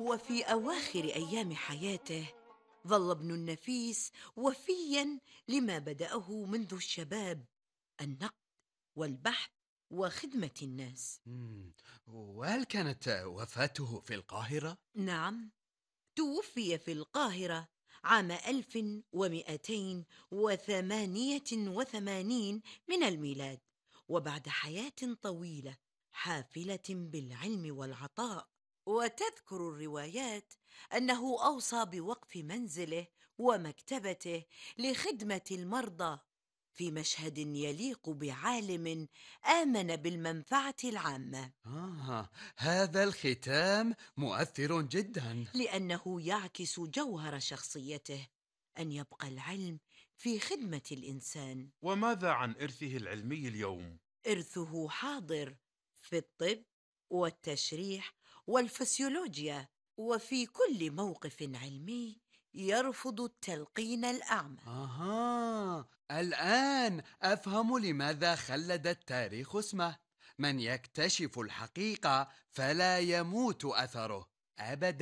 وفي أواخر أيام حياته ظل ابن النفيس وفياً لما بدأه منذ الشباب: النقد والبحث وخدمة الناس. وهل كانت وفاته في القاهرة؟ نعم، توفي في القاهرة عام 1288 من الميلاد، وبعد حياة طويلة حافلة بالعلم والعطاء. وتذكر الروايات أنه أوصى بوقف منزله ومكتبته لخدمة المرضى، في مشهد يليق بعالم آمن بالمنفعة العامة، هذا الختام مؤثر جدا. لأنه يعكس جوهر شخصيته: أن يبقى العلم في خدمة الإنسان. وماذا عن إرثه العلمي اليوم؟ إرثه حاضر في الطب والتشريح والفسيولوجيا، وفي كل موقف علمي يرفض التلقين الأعمى. الآن أفهم لماذا خلد التاريخ اسمه. من يكتشف الحقيقة فلا يموت أثره أبدا.